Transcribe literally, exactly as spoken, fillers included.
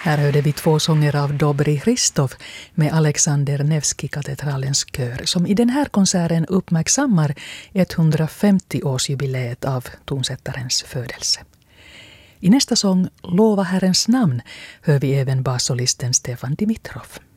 Här hörde vi två sånger av Dobrý Hristov med Alexander Nevskij-katedralens kör som i den här konserten uppmärksammar hundrafemtio-årsjubileet av tonsättarens födelse. I nästa sång Lova Herrens namn hör vi även bassolisten Stefan Dimitrov.